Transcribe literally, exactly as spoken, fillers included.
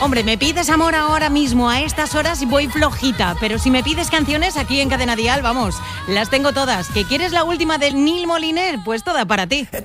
Hombre, me pides amor ahora mismo a estas horas y voy flojita, pero si me pides canciones aquí en Cadena Dial, vamos, las tengo todas. ¿Que quieres la última de Neil Moliner? Pues toda para ti.